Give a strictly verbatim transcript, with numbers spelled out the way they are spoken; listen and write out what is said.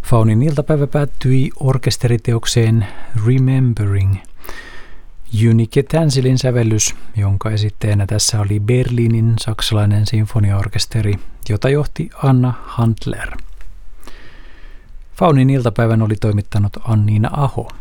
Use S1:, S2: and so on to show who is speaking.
S1: Faunin iltapäivä päättyi orkesteriteokseen Remembering. Junike Tänsilin sävellys, jonka esittäjänä tässä oli Berliinin saksalainen sinfoniaorkesteri, jota johti Anna Handler. Faunin iltapäivän oli toimittanut Anniina Aho.